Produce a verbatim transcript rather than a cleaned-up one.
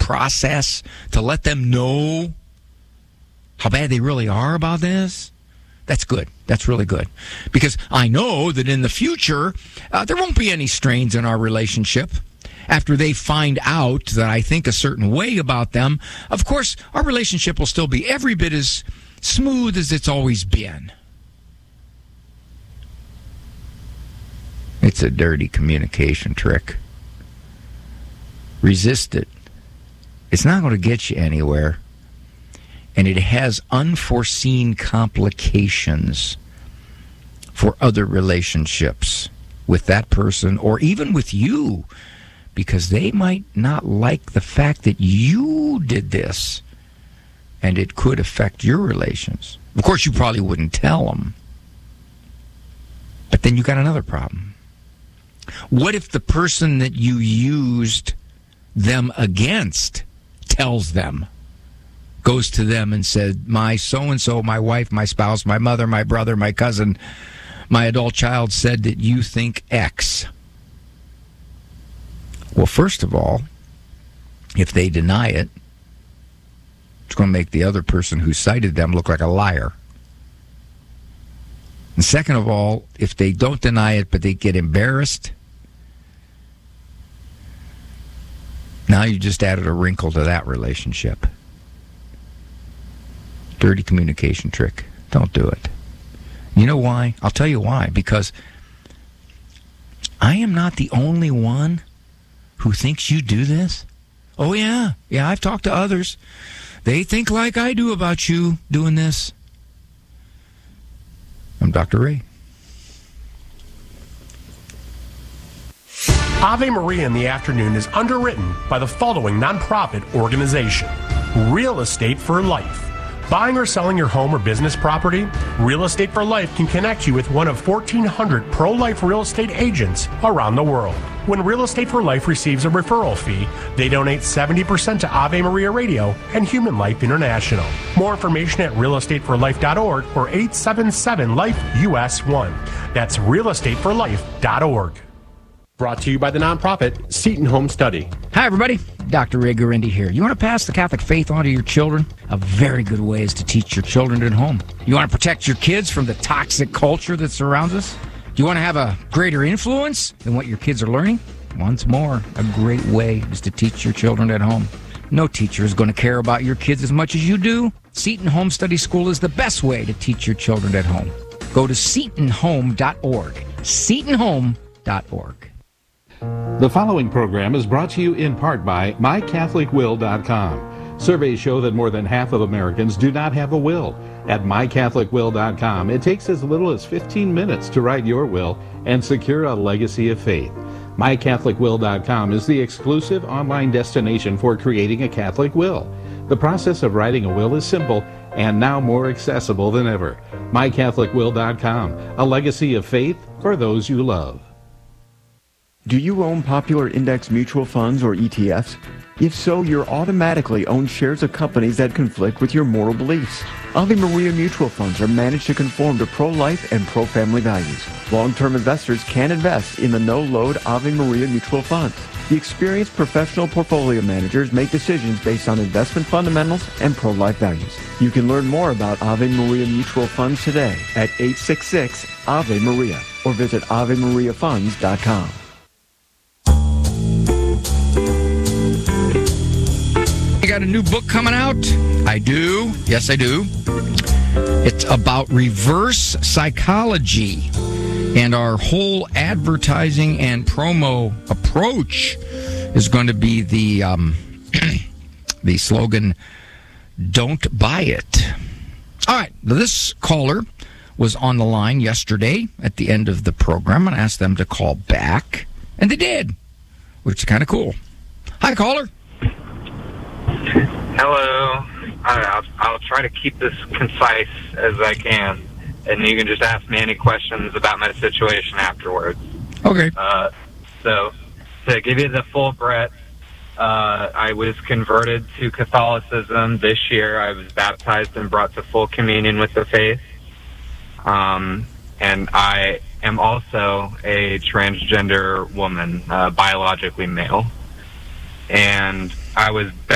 process to let them know how bad they really are about this, that's good. That's really good. Because I know that in the future, uh, there won't be any strains in our relationship. After they find out that I think a certain way about them, of course, our relationship will still be every bit as smooth as it's always been. It's a dirty communication trick. Resist it. It's not going to get you anywhere. And it has unforeseen complications for other relationships with that person or even with you, because they might not like the fact that you did this, and it could affect your relations. Of course, you probably wouldn't tell them, but then you got another problem. What if the person that you used them against tells them? Goes to them and said, my so-and-so, my wife, my spouse, my mother, my brother, my cousin, my adult child said that you think X. Well, first of all, if they deny it, it's going to make the other person who cited them look like a liar. And second of all, if they don't deny it but they get embarrassed, now you just added a wrinkle to that relationship. Dirty communication trick. Don't do it. You know why? I'll tell you why. Because I am not the only one who thinks you do this. Oh, yeah. Yeah, I've talked to others. They think like I do about you doing this. I'm Doctor Ray. Ave Maria in the Afternoon is underwritten by the following nonprofit organization: Real Estate for Life. Buying or selling your home or business property? Real Estate for Life can connect you with one of fourteen hundred pro-life real estate agents around the world. When Real Estate for Life receives a referral fee, they donate seventy percent to Ave Maria Radio and Human Life International. More information at real estate for life dot org or eight seven seven life U S one. That's real estate for life dot org. Brought to you by the nonprofit Seton Home Study. Hi, everybody. Doctor Ray Guarendi here. You want to pass the Catholic faith on to your children? A very good way is to teach your children at home. You want to protect your kids from the toxic culture that surrounds us? Do you want to have a greater influence than what your kids are learning? Once more, a great way is to teach your children at home. No teacher is going to care about your kids as much as you do. Seton Home Study School is the best way to teach your children at home. Go to seton home dot org. seton home dot org. The following program is brought to you in part by my catholic will dot com. Surveys show that more than half of Americans do not have a will. At my catholic will dot com, it takes as little as fifteen minutes to write your will and secure a legacy of faith. my catholic will dot com is the exclusive online destination for creating a Catholic will. The process of writing a will is simple and now more accessible than ever. my catholic will dot com, a legacy of faith for those you love. Do you own popular index mutual funds or E T Fs? If so, you're automatically own shares of companies that conflict with your moral beliefs. Ave Maria mutual funds are managed to conform to pro-life and pro-family values. Long-term investors can invest in the no-load Ave Maria mutual funds. The experienced professional portfolio managers make decisions based on investment fundamentals and pro-life values. You can learn more about Ave Maria mutual funds today at eight six six Ave Maria or visit ave maria funds dot com. You got a new book coming out? I do. Yes, I do. It's about reverse psychology. And our whole advertising and promo approach is going to be the um, the slogan, "Don't buy it." All right. This caller was on the line yesterday at the end of the program and asked them to call back. And they did, which is kind of cool. Hi, caller. Hello. I'll, I'll try to keep this concise as I can, and you can just ask me any questions about my situation afterwards. Okay. Uh, so, to give you the full breadth, uh, I was converted to Catholicism this year. I was baptized and brought to full communion with the faith. Um, and I am also a transgender woman, uh, biologically male. And I was